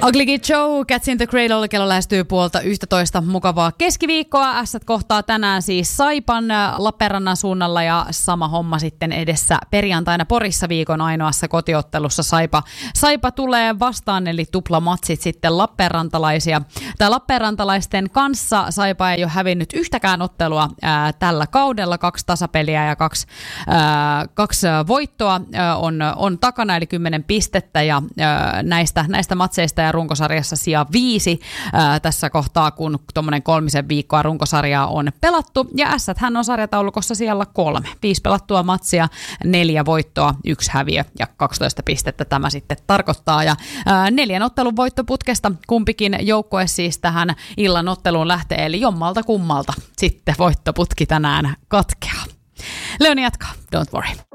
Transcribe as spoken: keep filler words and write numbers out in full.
Ugly Kid Joe, Cats in the Cradle, kello lähestyy puolta yksitoista. Mukavaa keskiviikkoa. Ässät kohtaa tänään siis Saipan Lappeenrannan suunnalla ja sama homma sitten edessä perjantaina Porissa viikon ainoassa kotiottelussa. Saipa, Saipa tulee vastaan, eli tuplamatsit sitten Lappeenrantalaisia. Tai Lappeenrantalaisten kanssa Saipa ei ole hävinnyt yhtäkään ottelua ää, tällä kaudella. Kaksi tasapeliä ja kaksi, ää, kaksi voittoa ää, on, on takana, eli kymmenen pistettä ja ää, näistä, näistä matseista ja runkosarjassa sija viisi ää, tässä kohtaa, kun tuommoinen kolmisen viikkoa runkosarjaa on pelattu. Ja Ässät-hän on sarjataulukossa siellä kolme. Viisi pelattua matsia, neljä voittoa, yksi häviö ja kaksitoista pistettä tämä sitten tarkoittaa. Ja ää, neljän ottelun voittoputkesta kumpikin joukkue siis tähän illan otteluun lähtee, eli jommalta kummalta sitten voittoputki tänään katkeaa. Leoni jatkaa, don't worry.